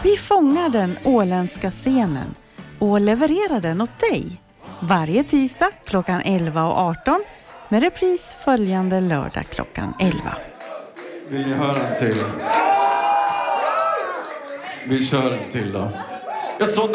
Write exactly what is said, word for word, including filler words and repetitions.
Vi fångar den åländska scenen och levererar den åt dig. Varje tisdag klockan elva och arton med repris följande lördag klockan elva. Vill ni höra en till? Vi kör en till då. Jag såg